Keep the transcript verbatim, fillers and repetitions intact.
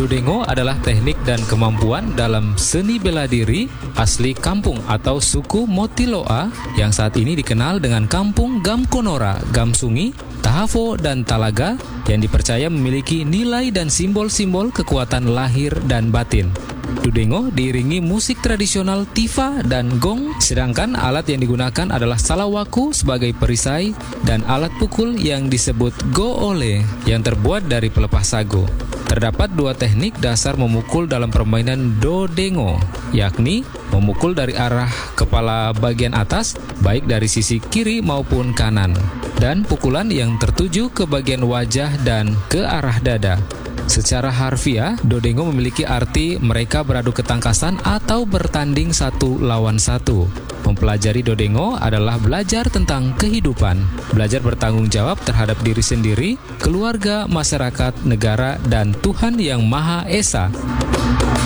Dodengo adalah teknik dan kemampuan dalam seni bela diri asli kampung atau suku Motiloa yang saat ini dikenal dengan kampung Gamkonora, Gamsungi, Tahavo, dan Talaga yang dipercaya memiliki nilai dan simbol-simbol kekuatan lahir dan batin. Dodengo diiringi musik tradisional tifa dan gong, sedangkan alat yang digunakan adalah salawaku sebagai perisai dan alat pukul yang disebut goole yang terbuat dari pelepah sago. Terdapat dua teknik dasar memukul dalam permainan Dodengo, yakni memukul dari arah kepala bagian atas, baik dari sisi kiri maupun kanan, dan pukulan yang tertuju ke bagian wajah dan ke arah dada. Secara harfiah, Dodengo memiliki arti mereka beradu ketangkasan atau bertanding satu lawan satu. Mempelajari Dodengo adalah belajar tentang kehidupan, belajar bertanggung jawab terhadap diri sendiri, keluarga, masyarakat, negara, dan Tuhan Yang Maha Esa.